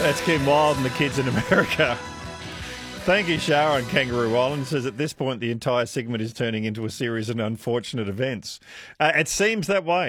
That's Kim Wilde and the Kids in America. Thank you, Sharon. Kangaroo Island says at this point the entire segment is turning into a series of unfortunate events. It seems that way.